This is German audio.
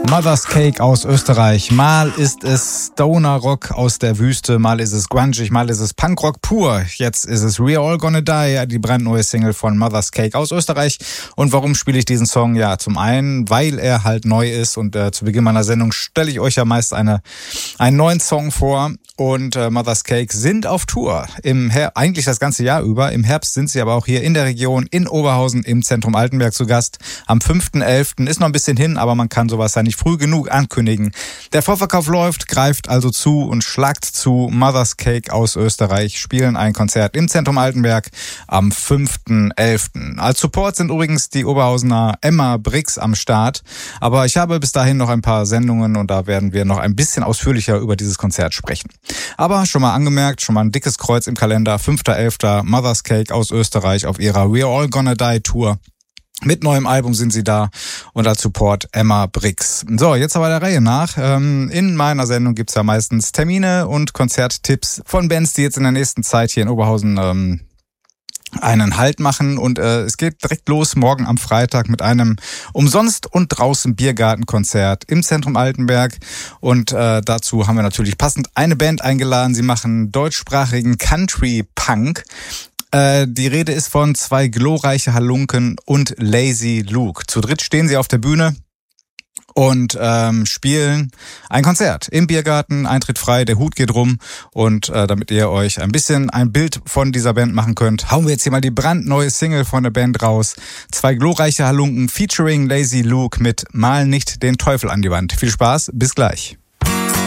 Mother's Cake aus Österreich. Mal ist es Stoner Rock aus der Wüste, mal ist es grungig, mal ist es Punkrock pur. Jetzt ist es We All Gonna Die, die brandneue Single von Mother's Cake aus Österreich. Und warum spiele ich diesen Song? Ja, zum einen, weil er halt neu ist und zu Beginn meiner Sendung stelle ich euch ja meist einen neuen Song vor. Und Mother's Cake sind auf Tour, eigentlich das ganze Jahr über. Im Herbst sind sie aber auch hier in der Region, in Oberhausen, im Zentrum Altenberg zu Gast. Am 5.11. ist noch ein bisschen hin, aber man kann sowas ja nicht früh genug ankündigen. Der Vorverkauf läuft, greift also zu und schlagt zu. Mother's Cake aus Österreich spielen ein Konzert im Zentrum Altenberg am 5.11. Als Support sind übrigens die Oberhausener Emma Brix am Start. Aber ich habe bis dahin noch ein paar Sendungen und da werden wir noch ein bisschen ausführlicher über dieses Konzert sprechen. Aber schon mal angemerkt, schon mal ein dickes Kreuz im Kalender, 5.11. Mother's Cake aus Österreich auf ihrer We're All Gonna Die Tour. Mit neuem Album sind sie da und als Support Emma Brix. So, jetzt aber der Reihe nach. In meiner Sendung gibt's ja meistens Termine und Konzerttipps von Bands, die jetzt in der nächsten Zeit hier in Oberhausen einen Halt machen und es geht direkt los morgen am Freitag mit einem Umsonst- und draußen Biergartenkonzert im Zentrum Altenberg und dazu haben wir natürlich passend eine Band eingeladen. Sie machen deutschsprachigen Country-Punk. Die Rede ist von zwei glorreiche Halunken und Lazy Luke. Zu dritt stehen sie auf der Bühne und spielen ein Konzert im Biergarten, Eintritt frei, der Hut geht rum und damit ihr euch ein bisschen ein Bild von dieser Band machen könnt, hauen wir jetzt hier mal die brandneue Single von der Band raus. Zwei glorreiche Halunken featuring Lazy Luke mit Mal nicht den Teufel an die Wand. Viel Spaß, bis gleich.